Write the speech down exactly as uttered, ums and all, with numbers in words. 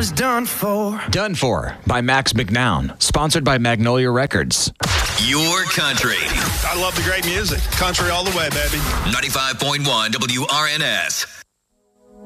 was done for. Done For by Max McNown. Sponsored by Magnolia Records. Your country. I love the great music. Country all the way, baby. ninety-five point one W R N S.